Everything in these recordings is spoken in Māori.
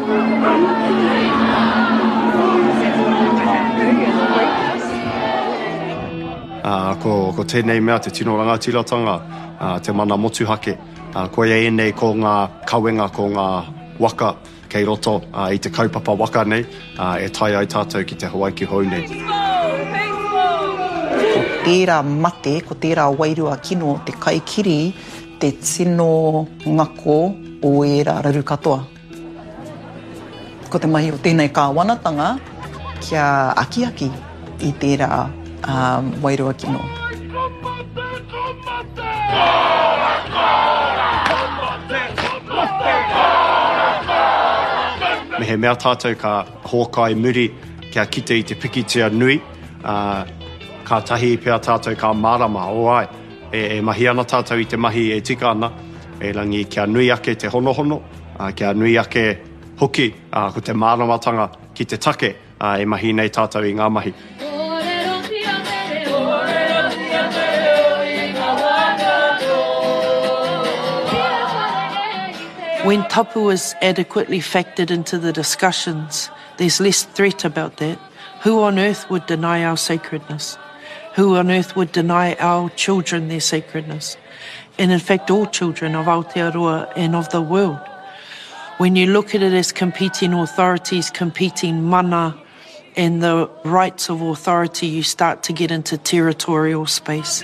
Ko tēnei mea te tino rangatiratanga, te mana motuhake. Ko e nei ko ngā kawenga ko ngā waka kei roto i te kaupapa waka nei, e tai ai tātou ki te Hawaii ki hou nei. Ko tērā mate, ko tērā wairua kino, te kaikiri, te tino ngako o ērā raru katoa. Ko te mahi o tēnei kāwanatanga, kia aki i tērā wairua kino. Me he mea tātou ka hōkai muri kia kite i te pikitia nui. Ka tahi pia tātou ka marama o ai. E mahi ana tātou i te mahi e tika ana. E rangi kia nui ake te honohono, kia nui ake hoki ko te maramatanga ki te take. E mahi nei tātou i ngā mahi. When tapu is adequately factored into the discussions, there's less threat about that. Who on earth would deny our sacredness? Who on earth would deny our children their sacredness? And in fact, all children of Aotearoa and of the world. When you look at it as competing authorities, competing mana, and the rights of authority, you start to get into territorial space.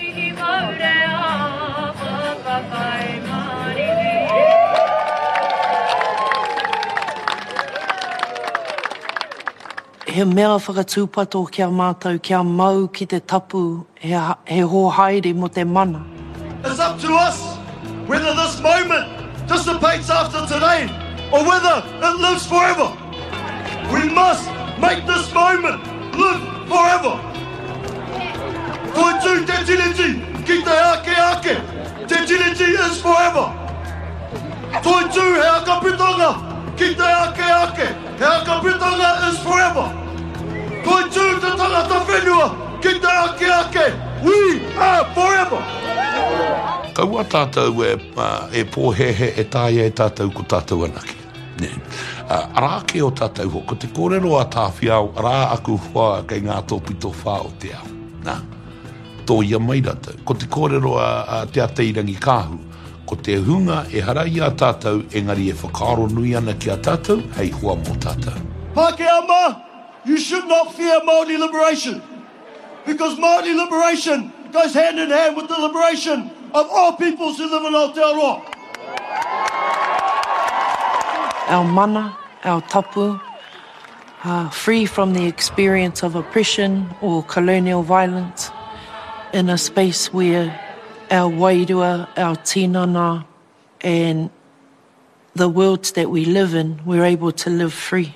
He mea whakatūpato kia mātou, kia mau ki te tapu, he hōhaere mo te mana. It's up to us whether this moment dissipates after today or whether it lives forever. We must make this moment live forever. Toi tū te tiriti ki te ake. Te tiriti is forever. Toi tū he akapitonga ki te ake. He akapitonga is forever. Toi tū te tangata whenua ki te ake. We are forever. Kaua tātou e pōhehe e tāia e tātou ko tātou anake. Arake o tātou ho, ko te kōrero a tāwhiao, arā aku hua kei ngā tōpito whā o te ao. Nā, tō ia mai rata. Ko te kōrero a te ateirangi kāhu, ko te hunga e harai a tātou, engari e whakaro nui ana ki a tātou, hei hua mō tātou. Pākehama, you should not fear Māori liberation, because Māori liberation goes hand in hand with the liberation of all peoples who live in Aotearoa. Our mana, our tapu, free from the experience of oppression or colonial violence, in a space where our wairua, our tinana, and the worlds that we live in, we're able to live free.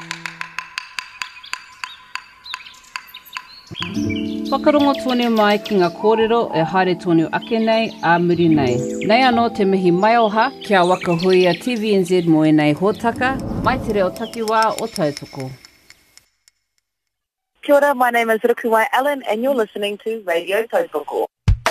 Whakarongo tōne mai ki ngā kōrero e haere tōne ake nei, a muri nei. Nei anō te mihi mai oha, kia wakahui a TVNZ mo e nei hōtaka, mai te reo takiwā o tautoko. Kia ora, my name is Rukuwai Allen and you're listening to Radio Tautoko.